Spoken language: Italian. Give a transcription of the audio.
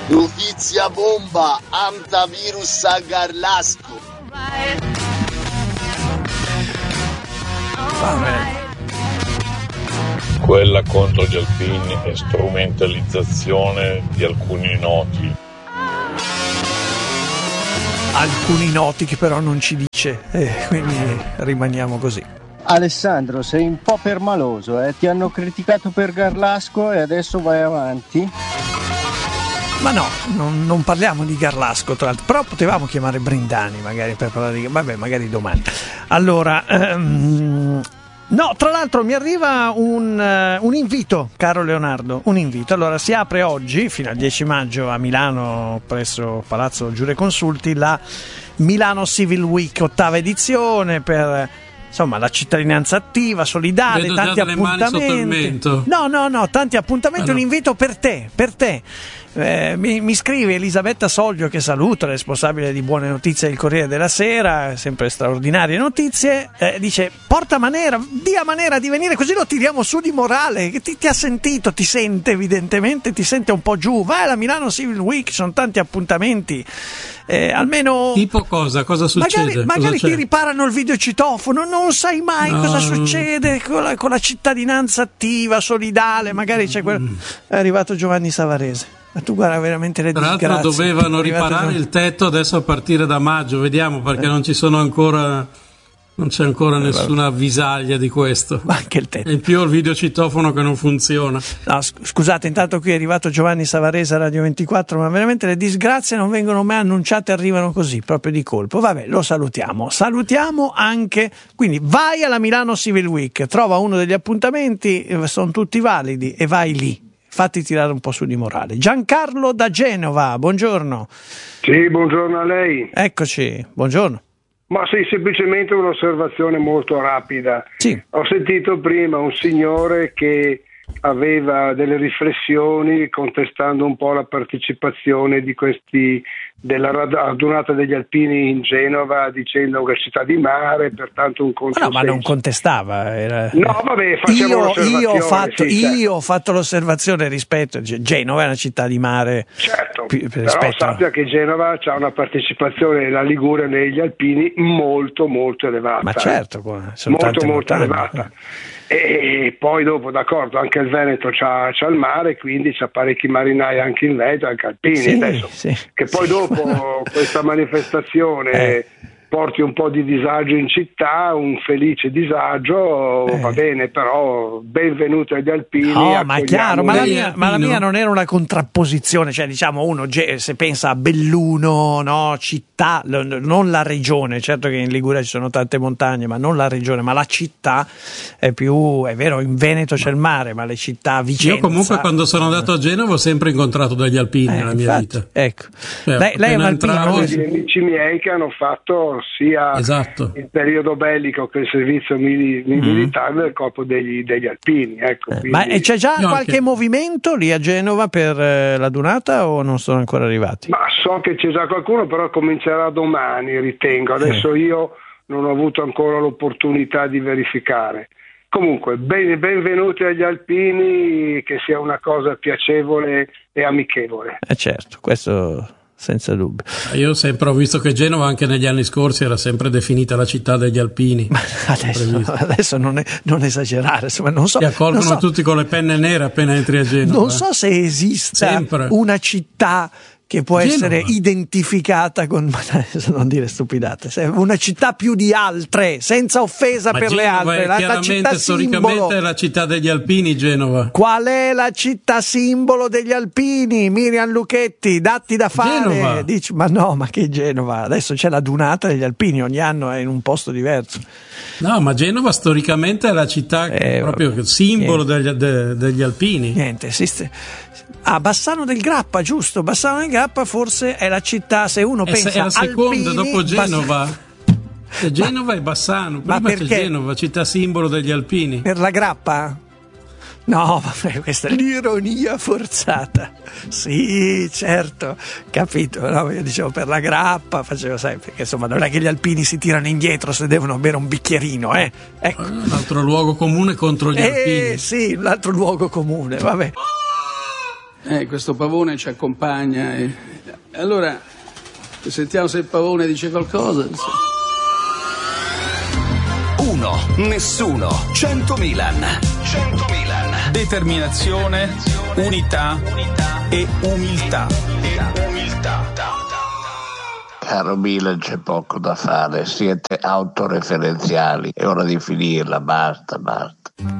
Notizia bomba, antivirus a Garlasco. Quella contro gli alpini è strumentalizzazione di alcuni noti. Alcuni noti che però non ci dice, quindi rimaniamo così. Alessandro, sei un po' permaloso, ti hanno criticato per Garlasco e adesso vai avanti? Ma no, non parliamo di Garlasco, tra l'altro, però potevamo chiamare Brindani magari per parlare di... Vabbè, magari domani. Allora, no, tra l'altro mi arriva un invito, caro Leonardo, un invito. Allora, si apre oggi, fino al 10 maggio a Milano, presso Palazzo Giureconsulti, la Milano Civil Week, 8ª edizione, per... Insomma, la cittadinanza attiva, solidale, vedo tanti già delle mani appuntamenti. sotto il mento. No, tanti appuntamenti, Ah, no. Un invito per te. Mi scrive Elisabetta Soglio, che saluto, responsabile di Buone Notizie del Corriere della Sera, sempre straordinarie notizie, dice: porta Manera, di a Manera di venire, così lo tiriamo su di morale, che ti ha sentito, ti sente evidentemente, ti sente un po' giù. Vai alla Milano Civil Week, sono tanti appuntamenti. Almeno tipo cosa succede? Magari cosa ti riparano il videocitofono, non sai mai cosa succede con la cittadinanza attiva, solidale. Magari c'è è arrivato Giovanni Savarese, ma tu guarda veramente le Tra disgrazie. l'altro dovevano riparare il tetto adesso a partire da maggio, vediamo, perché non c'è ancora nessuna avvisaglia di questo. Ma anche il tetto. E in più il videocitofono che non funziona. No, scusate, intanto qui è arrivato Giovanni Savarese a Radio 24, ma veramente le disgrazie non vengono mai annunciate, arrivano così, proprio di colpo. Vabbè, lo salutiamo. Salutiamo anche, quindi vai alla Milano Civil Week, trova uno degli appuntamenti, sono tutti validi, e vai lì. Fatti tirare un po' su di morale. Giancarlo da Genova, buongiorno. Sì, buongiorno a lei. Eccoci, buongiorno. Ma sì, semplicemente un'osservazione molto rapida. Sì. Ho sentito prima un signore che aveva delle riflessioni contestando un po' la partecipazione di questi della radunata degli alpini in Genova, dicendo che è città di mare, pertanto un controsenso. No, ma non contestava. No, vabbè, facevo l'osservazione. Io ho fatto l'osservazione rispetto. Genova è una città di mare. Certo, però sappia che Genova ha una partecipazione della Liguria negli alpini molto molto elevata. Ma certo, sono molto elevata. E poi dopo, d'accordo, anche il Veneto c'ha il mare, quindi c'ha parecchi marinai anche in Veneto, anche alpini. Sì, adesso. sì. Che poi dopo questa manifestazione porti un po' di disagio in città, un felice disagio, va bene, però benvenuti agli alpini. No, ma è chiaro, ma la mia non era una contrapposizione, cioè diciamo uno se pensa a Belluno, no, città, non la regione, certo che in Liguria ci sono tante montagne, ma non la regione, ma la città è vero, in Veneto c'è il mare, ma le città vicine. Io comunque quando sono andato a Genova ho sempre incontrato degli alpini nella mia vita. Ecco. Cioè, lei è un alpino? Degli amici miei che hanno fatto sia il periodo bellico che il servizio militare del corpo degli alpini. Ecco, ma c'è già qualche movimento lì a Genova per la dunata o non sono ancora arrivati? Ma so che c'è già qualcuno, però comincerà domani, ritengo. Adesso io non ho avuto ancora l'opportunità di verificare. Comunque, benvenuti agli alpini, che sia una cosa piacevole e amichevole. Certo, questo senza dubbio. Io sempre ho visto che Genova anche negli anni scorsi era sempre definita la città degli alpini. Adesso non esagerare, insomma, non so. Ti accolgono tutti con le penne nere appena entri a Genova. Non so se esista una città che può essere identificata con, non dire stupidate, una città più di altre, senza offesa per le altre. La città storicamente è la città degli alpini, Genova. Qual è la città simbolo degli alpini? Miriam Lucchetti, datti da fare. Genova. Dici, ma no, ma che Genova? Adesso c'è la dunata degli alpini, ogni anno è in un posto diverso. No, ma Genova storicamente è la città proprio simbolo degli alpini. Niente, esiste. Bassano del Grappa, giusto? Bassano del Grappa forse è la città, se uno pensa è la seconda alpini, dopo Genova. Genova e Bassano, prima c'è Genova, città simbolo degli alpini. Per la Grappa? No, questa è l'ironia forzata. Sì, certo, capito. No, io dicevo per la Grappa, facevo sempre, perché insomma non è che gli alpini si tirano indietro se devono bere un bicchierino, Ecco. Un altro luogo comune contro gli alpini. Sì, l'altro luogo comune, vabbè. Questo Pavone ci accompagna. Allora, sentiamo se il Pavone dice qualcosa. 1, nessuno, 100 Milan. Determinazione, unità e umiltà. Caro Milan, c'è poco da fare, siete autoreferenziali, è ora di finirla, basta.